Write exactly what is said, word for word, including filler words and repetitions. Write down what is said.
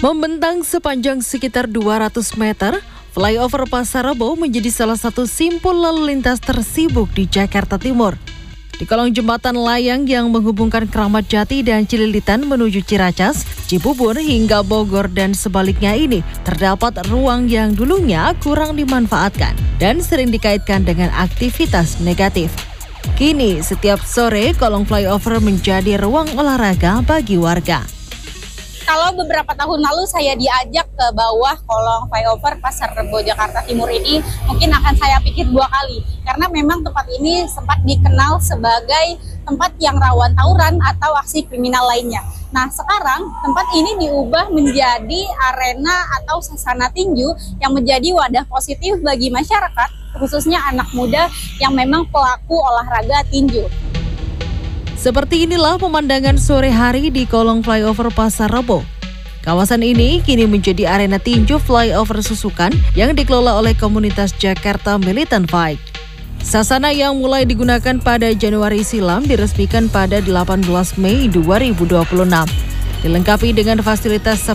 Membentang sepanjang sekitar dua ratus meter, flyover Pasar Rebo menjadi salah satu simpul lalu lintas tersibuk di Jakarta Timur. Di kolong jembatan layang yang menghubungkan Kramat Jati dan Cililitan menuju Ciracas, Cibubur hingga Bogor dan sebaliknya ini, terdapat ruang yang dulunya kurang dimanfaatkan dan sering dikaitkan dengan aktivitas negatif. Kini, setiap sore kolong flyover menjadi ruang olahraga bagi warga. Kalau beberapa tahun lalu saya diajak ke bawah kolong flyover Pasar Rebo Jakarta Timur ini, mungkin akan saya pikir dua kali. Karena memang tempat ini sempat dikenal sebagai tempat yang rawan tawuran atau aksi kriminal lainnya. Nah, sekarang tempat ini diubah menjadi arena atau sasana tinju yang menjadi wadah positif bagi masyarakat, khususnya anak muda yang memang pelaku olahraga tinju. Seperti inilah pemandangan sore hari di kolong flyover Pasar Rebo. Kawasan ini kini menjadi arena tinju flyover susukan yang dikelola oleh komunitas Jakarta Militant Fight. Sasana yang mulai digunakan pada Januari silam diresmikan pada delapan belas Mei dua ribu dua puluh enam. Dilengkapi dengan fasilitas